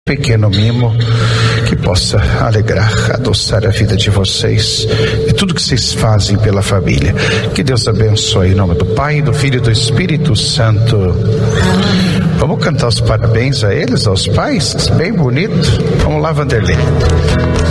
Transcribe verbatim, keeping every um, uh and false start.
pequeno mimo que possa alegrar, adoçar a vida de vocês e tudo que vocês fazem pela família. Que Deus abençoe em nome do Pai, do Filho e do Espírito Santo. Vamos cantar os parabéns a eles, aos pais? Bem bonito. Vamos lá, Vanderlei.